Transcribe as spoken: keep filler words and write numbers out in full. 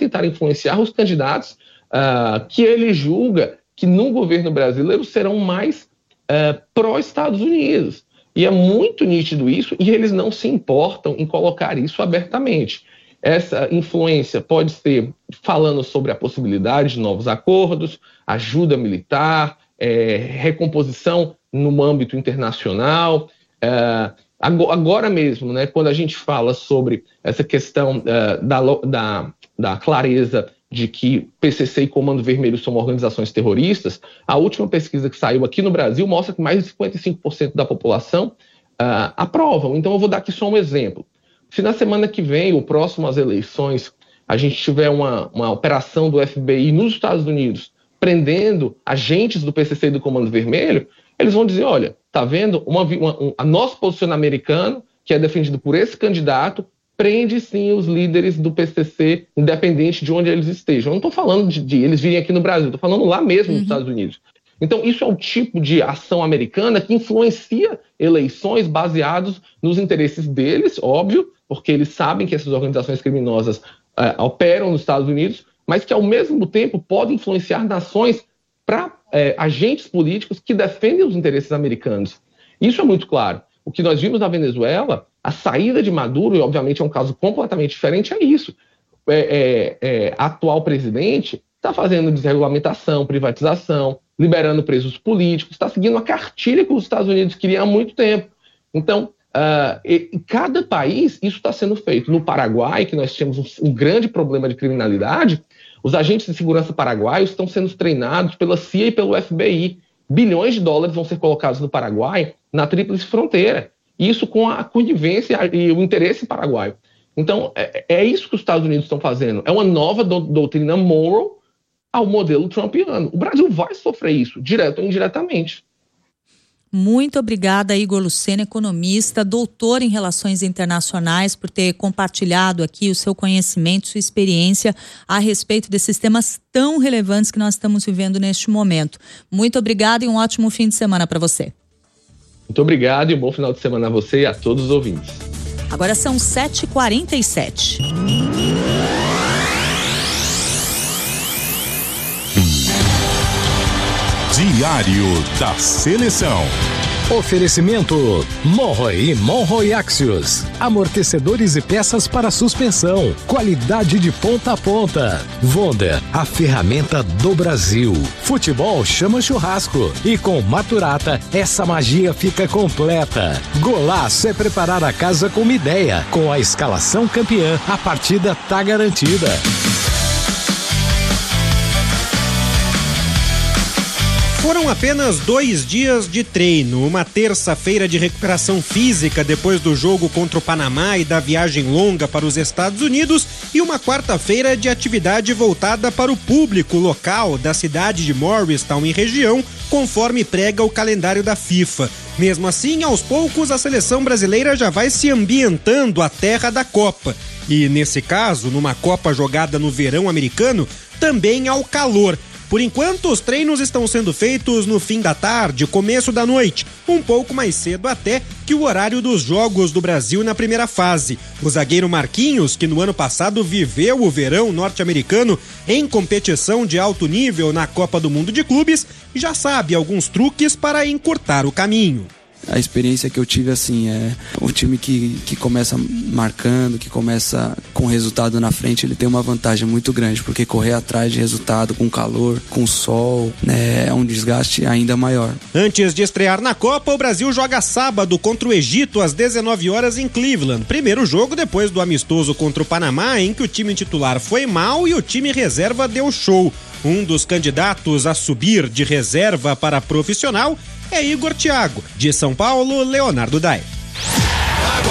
tentar influenciar os candidatos uh, que ele julga que no governo brasileiro serão mais uh, pró-Estados Unidos. E é muito nítido isso, e eles não se importam em colocar isso abertamente. Essa influência pode ser falando sobre a possibilidade de novos acordos, ajuda militar, é, recomposição no âmbito internacional. É, agora mesmo, né, quando a gente fala sobre essa questão é, da, da, da clareza de que P C C e Comando Vermelho são organizações terroristas, a última pesquisa que saiu aqui no Brasil mostra que mais de cinquenta e cinco por cento da população uh, aprovam. Então eu vou dar aqui só um exemplo. Se na semana que vem, ou próximo às eleições, a gente tiver uma, uma operação do F B I nos Estados Unidos prendendo agentes do P C C e do Comando Vermelho, eles vão dizer, olha, tá vendo? Uma, uma, um, a nosso posicionamento americano, que é defendido por esse candidato, prende sim os líderes do P C C, independente de onde eles estejam. Eu não estou falando de, de eles virem aqui no Brasil, estou falando lá mesmo nos uhum. Estados Unidos. Então, isso é o tipo de ação americana que influencia eleições baseados nos interesses deles, óbvio, porque eles sabem que essas organizações criminosas uh, operam nos Estados Unidos, mas que, ao mesmo tempo, podem influenciar nações para uh, agentes políticos que defendem os interesses americanos. Isso é muito claro. O que nós vimos na Venezuela, a saída de Maduro, e obviamente é um caso completamente diferente, é isso. É, é, é, a atual presidente está fazendo desregulamentação, privatização, liberando presos políticos, está seguindo uma cartilha que os Estados Unidos queriam há muito tempo. Então, uh, em cada país isso está sendo feito. No Paraguai, que nós tínhamos um, um grande problema de criminalidade, os agentes de segurança paraguaios estão sendo treinados pela C I A e pelo F B I. Bilhões de dólares vão ser colocados no Paraguai, na tríplice fronteira. Isso com a conivência e o interesse paraguaio. Então, é, é isso que os Estados Unidos estão fazendo. É uma nova do, doutrina Monroe ao modelo trumpiano. O Brasil vai sofrer isso, direto ou indiretamente. Muito obrigada, Igor Lucena, economista, doutor em Relações Internacionais, por ter compartilhado aqui o seu conhecimento, sua experiência a respeito desses temas tão relevantes que nós estamos vivendo neste momento. Muito obrigada e um ótimo fim de semana para você. Muito obrigado e um bom final de semana a você e a todos os ouvintes. Agora são sete e quarenta e sete. Diário da Seleção. Oferecimento Monroe e Monroe Axios. Amortecedores e peças para suspensão. Qualidade de ponta a ponta. Wonder, a ferramenta do Brasil. Futebol chama churrasco. E com Maturata, essa magia fica completa. Golaço é preparar a casa com uma ideia. Com a escalação campeã, a partida tá garantida. Foram apenas dois dias de treino, uma terça-feira de recuperação física depois do jogo contra o Panamá e da viagem longa para os Estados Unidos e uma quarta-feira de atividade voltada para o público local da cidade de Morristown e região, conforme prega o calendário da FIFA. Mesmo assim, aos poucos, a seleção brasileira já vai se ambientando à terra da Copa. E, nesse caso, numa Copa jogada no verão americano, também ao calor. Por enquanto, os treinos estão sendo feitos no fim da tarde, começo da noite, um pouco mais cedo até que o horário dos jogos do Brasil na primeira fase. O zagueiro Marquinhos, que no ano passado viveu o verão norte-americano em competição de alto nível na Copa do Mundo de Clubes, já sabe alguns truques para encurtar o caminho. A experiência que eu tive, assim, é o time que, que começa marcando, que começa com resultado na frente, ele tem uma vantagem muito grande, porque correr atrás de resultado com calor, com sol, né, é um desgaste ainda maior. Antes de estrear na Copa, o Brasil joga sábado contra o Egito às dezenove horas em Cleveland. Primeiro jogo depois do amistoso contra o Panamá, em que o time titular foi mal e o time reserva deu show. Um dos candidatos a subir de reserva para profissional é Igor Thiago. De São Paulo, Leonardo Dai.